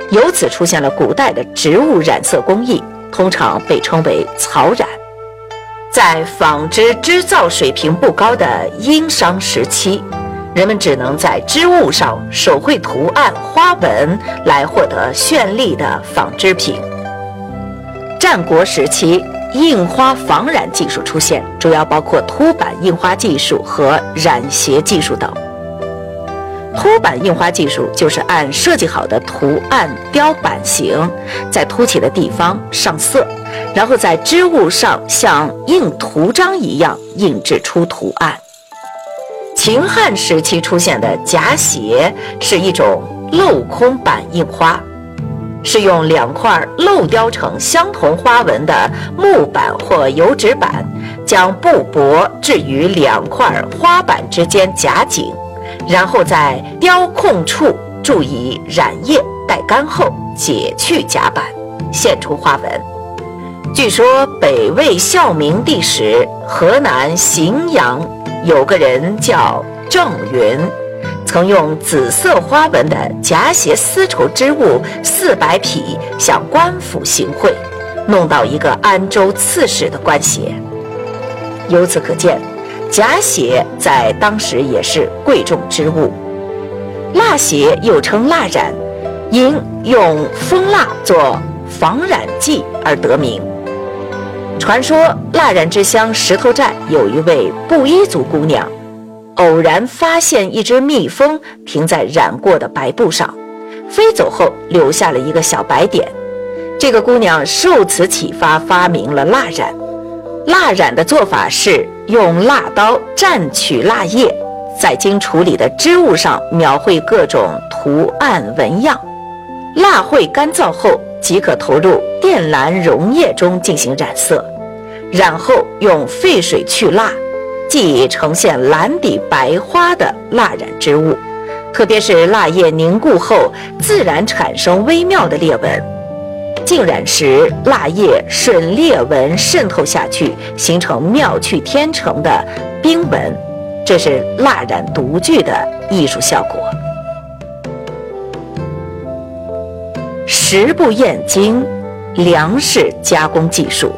由此出现了古代的植物染色工艺，通常被称为草染。在纺织织造水平不高的殷商时期，人们只能在织物上手绘图案、花纹来获得绚丽的纺织品。战国时期，印花仿染技术出现，主要包括凸版印花技术和染鞋技术等。凸版印花技术就是按设计好的图案雕版型，在凸起的地方上色，然后在织物上像印图章一样印制出图案。秦汉时期出现的夹鞋是一种镂空版印花，是用2块镂雕成相同花纹的木板或油纸板，将布帛置于2块花板之间夹紧，然后在雕空处注以染液，待干后解去夹板，现出花纹。据说北魏孝明帝时，河南荥阳有个人叫郑云，曾用紫色花纹的夹鞋丝绸织物400匹向官府行贿，弄到一个安州刺史的官鞋。由此可见，夹鞋在当时也是贵重之物。蜡鞋又称蜡染，因用蜂蜡做仿染剂而得名。传说蜡染之乡石头寨有一位布依族姑娘，偶然发现一只蜜蜂停在染过的白布上，飞走后留下了一个小白点。这个姑娘受此启发，发明了蜡染。蜡染的做法是用蜡刀蘸取蜡液，在经处理的织物上描绘各种图案纹样。蜡绘干燥后，即可投入靛蓝溶液中进行染色，染后用沸水去蜡，即呈现蓝底白花的蜡染织物。特别是蜡液凝固后，自然产生微妙的裂纹。浸染时，蜡液顺裂纹渗透下去，形成妙趣天成的冰纹，这是蜡染独具的艺术效果。食不厌精，粮食加工技术。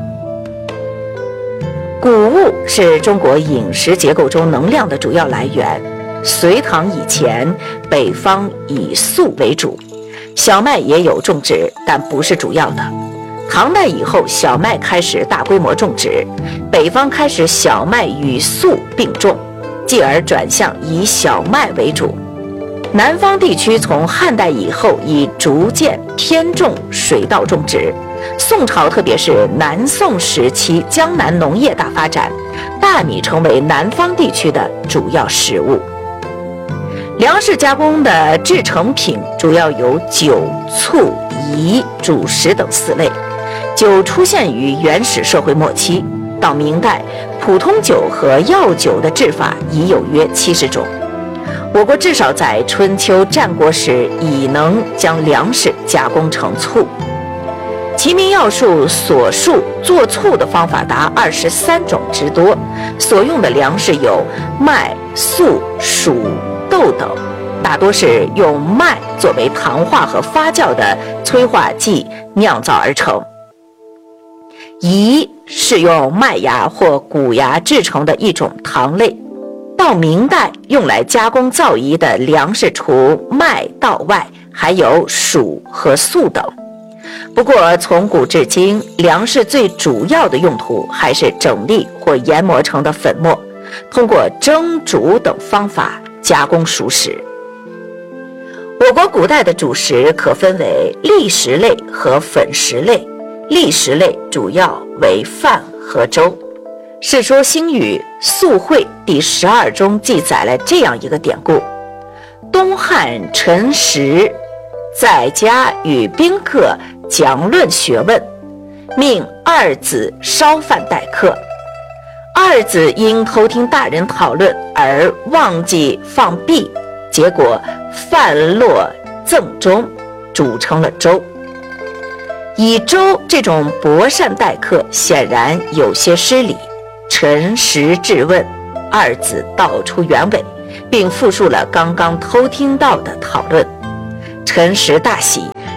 谷物是中国饮食结构中能量的主要来源。隋唐以前，北方以粟为主，小麦也有种植，但不是主要的。唐代以后，小麦开始大规模种植，北方开始小麦与粟并种，继而转向以小麦为主。南方地区从汉代以后已逐渐偏重水稻种植。宋朝特别是南宋时期，江南农业大发展，大米成为南方地区的主要食物。粮食加工的制成品主要有酒、醋、饴、主食等4类。酒出现于原始社会末期，到明代，普通酒和药酒的制法已有约70种。我国至少在春秋战国时已能将粮食加工成醋。齐民要术所述做醋的方法达23种之多，所用的粮食有麦、粟、黍、豆等，大多是用麦作为糖化和发酵的催化剂酿造而成。饴是用麦芽或谷芽制成的一种糖类。到明代，用来加工造饴的粮食除麦稻外，还有黍和粟等。不过从古至今，粮食最主要的用途还是整粒或研磨成的粉末，通过蒸煮等方法加工熟食。我国古代的主食可分为粝食类和粉食类。粝食类主要为饭和粥。《世说新语·宿会》第12中记载了这样一个典故：东汉陈实在家与宾客讲论学问，命二子烧饭待客。二子因偷听大人讨论而忘记放币，结果饭落赠中，煮成了粥。以粥这种薄善待客，显然有些失礼。陈实质问，二子道出原委，并复述了刚刚偷听到的讨论。陈实大喜，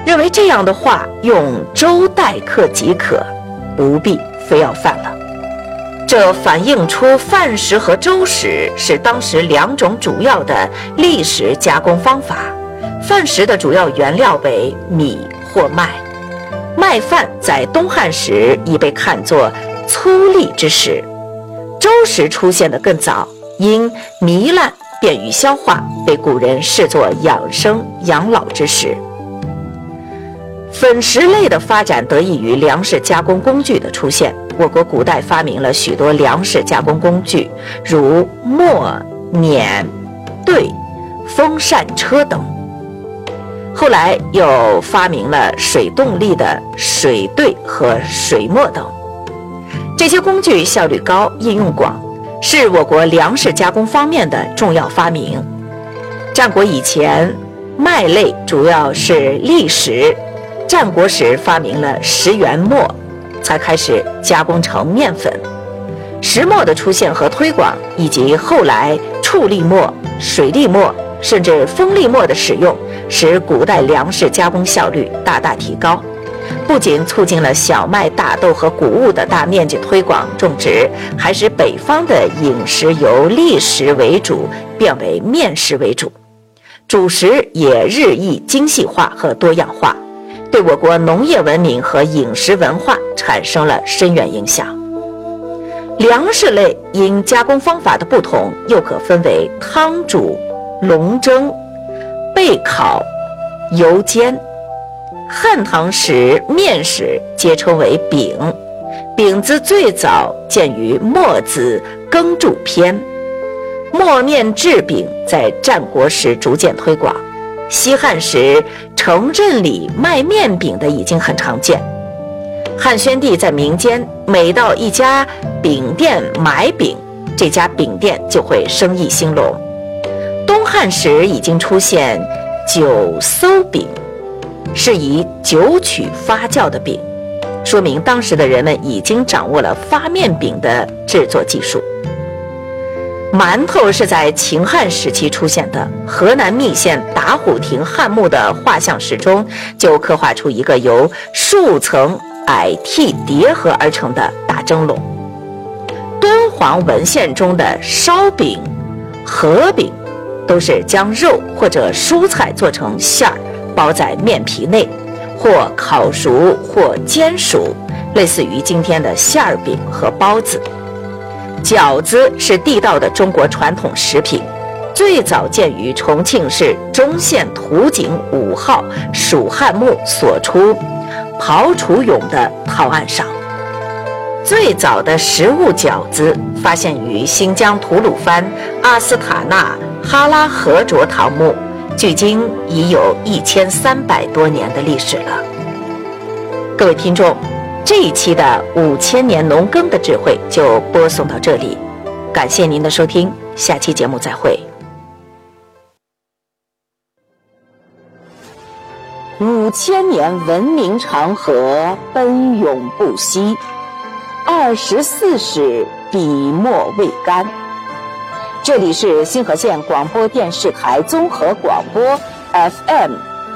认为这样的话用周代刻即可，不必非要范了。这反映出范石和周石是当时两种主要的砾石加工方法。范石的主要原料为米或麦，麦饭在东汉时已被看作粗砾之石。周石出现的更早，因糜烂便于消化，被古人视作养生养老之石。粉石类的发展得益于粮食加工工具的出现。我国古代发明了许多粮食加工工具，如磨、碾、兑、风扇车等。后来又发明了水动力的水兑和水磨等。这些工具效率高，应用广，是我国粮食加工方面的重要发明。战国以前，麦类主要是砾石，战国时发明了石原磨，才开始加工成面粉。石磨的出现和推广，以及后来触砾磨、水砾磨甚至风砾磨的使用，使古代粮食加工效率大大提高，不仅促进了小麦、大豆和谷物的大面积推广种植，还使北方的饮食由砾石为主变为面食为主，主食也日益精细化和多样化，对我国农业文明和饮食文化产生了深远影响。粮食类因加工方法的不同，又可分为汤煮、笼蒸、焙烤、油煎。汉唐时面食皆称为饼，饼子最早见于墨子耕著篇。磨面制饼在战国时逐渐推广，西汉时城镇里卖面饼的已经很常见。汉宣帝在民间每到一家饼店买饼，这家饼店就会生意兴隆。东汉时已经出现酒馊饼，是以酒曲发酵的饼，说明当时的人们已经掌握了发面饼的制作技术。馒头是在秦汉时期出现的，河南密县打虎亭汉墓的画像石中就刻画出一个由数层矮屉叠合而成的大蒸笼。敦煌文献中的烧饼、河饼都是将肉或者蔬菜做成馅儿，包在面皮内，或烤熟或煎熟，类似于今天的馅儿饼和包子。饺子是地道的中国传统食品，最早见于重庆市忠县图景5号蜀汉墓所出刨除俑的陶案上。最早的食物饺子发现于新疆吐鲁番阿斯塔纳哈拉河卓唐墓，距今已有1300多年的历史了。各位听众，这一期的5000年农耕的智慧就播送到这里，感谢您的收听，下期节目再会。5000年文明长河奔涌不息，24史笔墨未干。这里是新河县广播电视台综合广播 FM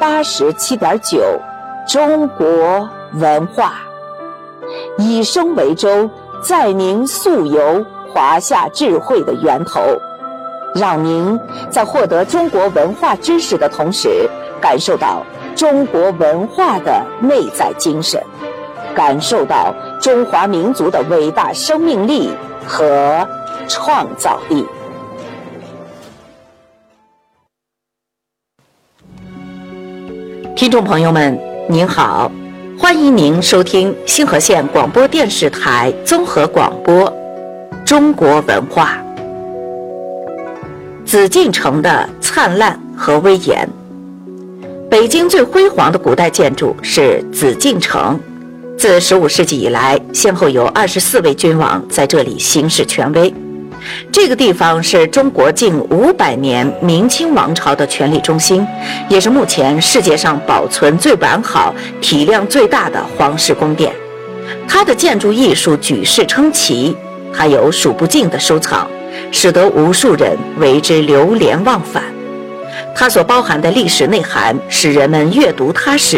87.9中国文化，以声为舟，载您溯游华夏智慧的源头，让您在获得中国文化知识的同时，感受到中国文化的内在精神，感受到中华民族的伟大生命力和创造力。听众朋友们，您好，欢迎您收听新河县广播电视台综合广播中国文化。紫禁城的灿烂和威严。北京最辉煌的古代建筑是紫禁城，自15世纪以来，先后有24位君王在这里行使权威。这个地方是中国近500年明清王朝的权力中心，也是目前世界上保存最完好、体量最大的皇室宫殿。它的建筑艺术举世称奇，还有数不尽的收藏，使得无数人为之流连忘返。它所包含的历史内涵，使人们阅读它时